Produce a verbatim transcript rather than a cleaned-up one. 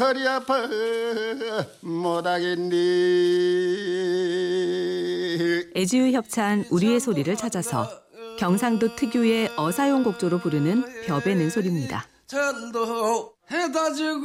허리 아파 못하겠니. 애지유 협찬 우리의 소리를 찾아서 경상도 특유의 어사용 곡조로 부르는 벼베는 소리입니다. 전도 해다 주고